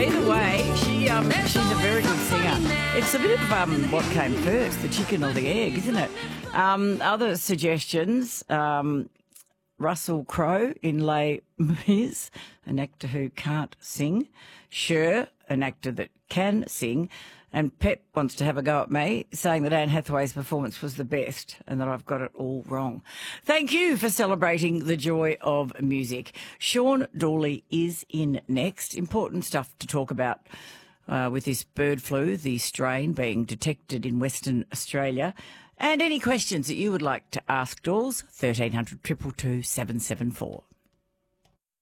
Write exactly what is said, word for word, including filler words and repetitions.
Either way, she um, she's a very good singer. It's a bit of um, what came first, the chicken or the egg, isn't it? Um, other suggestions, um, Russell Crowe in Les Mis, an actor who can't sing. Cher, an actor that can sing. And Pep wants to have a go at me, saying that Anne Hathaway's performance was the best and that I've got it all wrong. Thank you for celebrating the joy of music. Sean Dawley is in next. Important stuff to talk about uh, with this bird flu, the strain being detected in Western Australia. And any questions that you would like to ask Dawes, thirteen hundred, two two two, seven seven four.